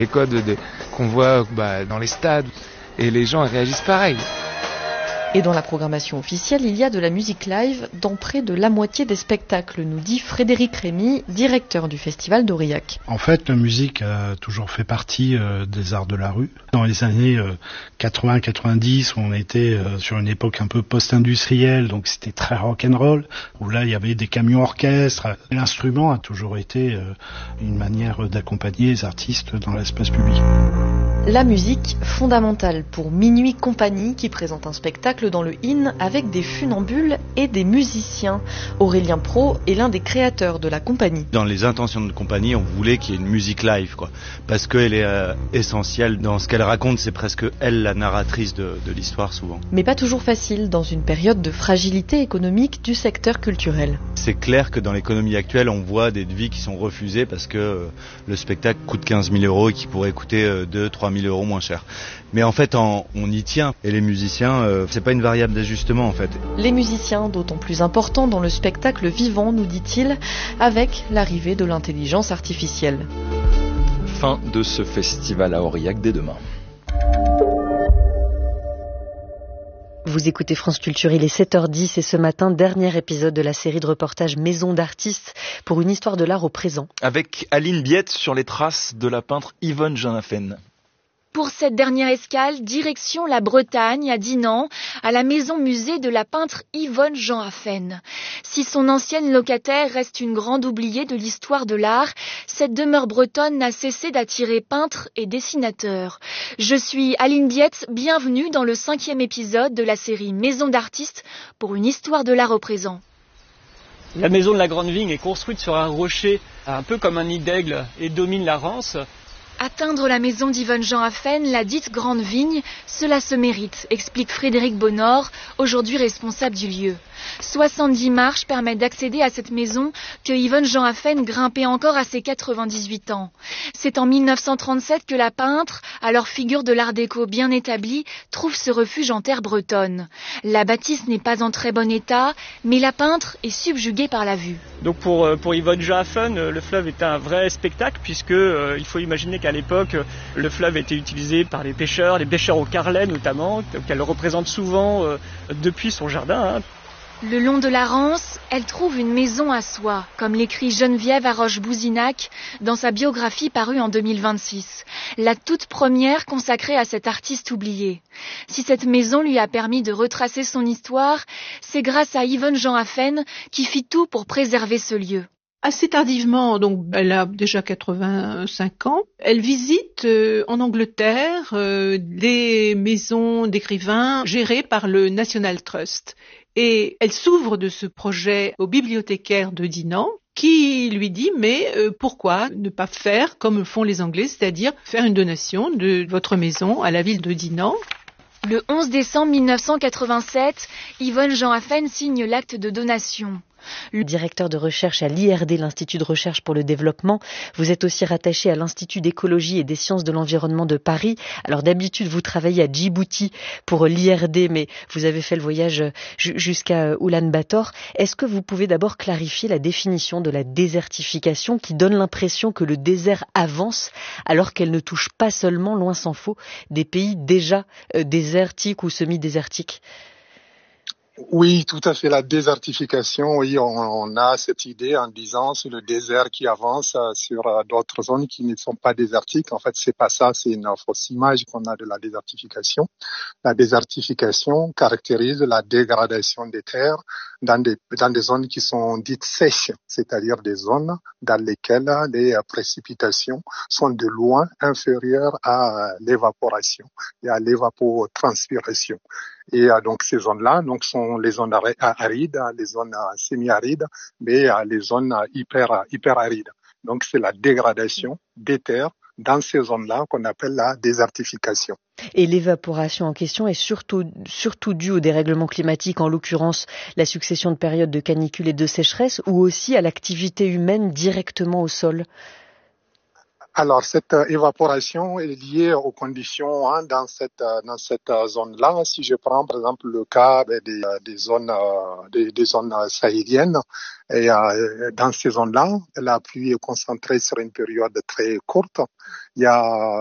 Les codes qu'on voit dans les stades, et les gens réagissent pareil. Et dans la programmation officielle, il y a de la musique live dans près de la moitié des spectacles, nous dit Frédéric Rémy, directeur du festival d'Aurillac. En fait, la musique a toujours fait partie des arts de la rue. Dans les années 80-90, on était sur une époque un peu post-industrielle, donc c'était très rock'n'roll, où là il y avait des camions orchestres. L'instrument a toujours été une manière d'accompagner les artistes dans l'espace public. La musique fondamentale pour Minuit Compagnie qui présente un spectacle dans le IN avec des funambules et des musiciens. Aurélien Pro est l'un des créateurs de la compagnie. Dans les intentions de compagnie, on voulait qu'il y ait une musique live, parce qu'elle est essentielle dans ce qu'elle raconte, c'est presque elle la narratrice de l'histoire souvent. Mais pas toujours facile dans une période de fragilité économique du secteur culturel. C'est clair que dans l'économie actuelle, on voit des devis qui sont refusés parce que le spectacle coûte 15 000 € et qui pourrait coûter 2-3 000 € moins cher. Mais en fait, on y tient. Et les musiciens, c'est pas une variable d'ajustement en fait. Les musiciens, d'autant plus importants dans le spectacle vivant, nous dit-il, avec l'arrivée de l'intelligence artificielle. Fin de ce festival à Aurillac dès demain. Vous écoutez France Culture, il est 7h10 et ce matin, dernier épisode de la série de reportages Maison d'artistes pour une histoire de l'art au présent. Avec Aline Biette sur les traces de la peintre Yvonne Jean Affen. Pour cette dernière escale, direction la Bretagne, à Dinan, à la maison-musée de la peintre Yvonne Jean Affen. Si son ancienne locataire reste une grande oubliée de l'histoire de l'art, cette demeure bretonne n'a cessé d'attirer peintres et dessinateurs. Je suis Aline Biette, bienvenue dans le 5e épisode de la série Maison d'artistes pour une histoire de l'art au présent. La maison de la Grande Vigne est construite sur un rocher, un peu comme un nid d'aigle, et domine la Rance. Atteindre la maison d'Yvonne Jean Affen, la dite Grande Vigne, cela se mérite, explique Frédéric Bonnor, aujourd'hui responsable du lieu. 70 marches permettent d'accéder à cette maison que Yvonne Jean Affen grimpait encore à ses 98 ans. C'est en 1937 que la peintre, alors figure de l'art déco bien établie, trouve ce refuge en terre bretonne. La bâtisse n'est pas en très bon état, mais la peintre est subjuguée par la vue. Donc pour Yvonne Jean Affen, le fleuve est un vrai spectacle puisque il faut imaginer qu'à l'époque, le fleuve était utilisé par les pêcheurs au carrelet notamment, donc elle le représente souvent depuis son jardin. Le long de la Rance, elle trouve une maison à soi, comme l'écrit Geneviève Haroche-Bouzinac dans sa biographie parue en 2026. La toute première consacrée à cet artiste oublié. Si cette maison lui a permis de retracer son histoire, c'est grâce à Yvonne Jean Affen qui fit tout pour préserver ce lieu. Assez tardivement, donc elle a déjà 85 ans, elle visite en Angleterre des maisons d'écrivains gérées par le National Trust. Et elle s'ouvre de ce projet au bibliothécaire de Dinan, qui lui dit mais pourquoi ne pas faire comme font les Anglais, c'est-à-dire faire une donation de votre maison à la ville de Dinan. Le 11 décembre 1987, Yvonne Jean Affen signe l'acte de donation. Le directeur de recherche à l'IRD, l'Institut de recherche pour le développement. Vous êtes aussi rattaché à l'Institut d'écologie et des sciences de l'environnement de Paris. Alors d'habitude, vous travaillez à Djibouti pour l'IRD, mais vous avez fait le voyage jusqu'à Oulan-Bator. Est-ce que vous pouvez d'abord clarifier la définition de la désertification qui donne l'impression que le désert avance alors qu'elle ne touche pas seulement, loin s'en faut, des pays déjà désertiques ou semi-désertiques ? Oui, tout à fait. La désertification, oui, on a cette idée en disant c'est le désert qui avance sur d'autres zones qui ne sont pas désertiques. En fait, c'est pas ça, c'est une fausse image qu'on a de la désertification. La désertification caractérise la dégradation des terres dans des zones qui sont dites sèches, c'est-à-dire des zones dans lesquelles les précipitations sont de loin inférieures à l'évaporation et à l'évapotranspiration. Et donc ces zones-là sont les zones arides, les zones semi-arides, mais les zones hyper arides. Donc c'est la dégradation des terres dans ces zones-là qu'on appelle la désertification. Et l'évaporation en question est surtout due au dérèglement climatique, en l'occurrence la succession de périodes de canicule et de sécheresse, ou aussi à l'activité humaine directement au sol? Alors, cette évaporation est liée aux conditions dans cette zone-là. Si je prends par exemple le cas des zones sahéliennes, et dans ces zones-là, la pluie est concentrée sur une période très courte. Il y a